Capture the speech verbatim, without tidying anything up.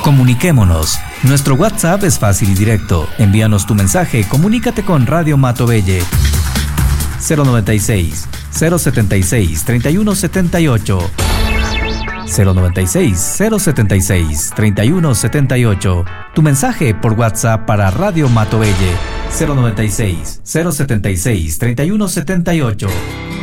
Comuniquémonos. Nuestro WhatsApp es fácil y directo. Envíanos tu mensaje, comunícate con Radio Matobelle. cero noventa y seis, cero setenta y seis, treinta y uno setenta y ocho. cero noventa y seis, cero setenta y seis, treinta y uno setenta y ocho. Tu mensaje por WhatsApp para Radio Matobelle. cero noventa y seis, cero setenta y seis, treinta y uno setenta y ocho.